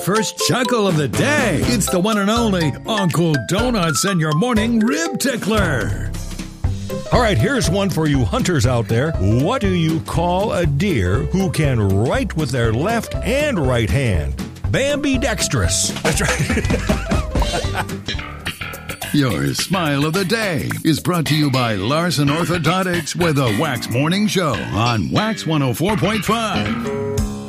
First chuckle of the day. It's the one and only Uncle Donuts and your morning rib tickler. All right, here's one for you hunters out there. What do you call a deer who can write with their left and right hand? Bambidextrous. That's right. Your smile of the day is brought to you by Larson Orthodontics with a Wax Morning Show on Wax 104.5.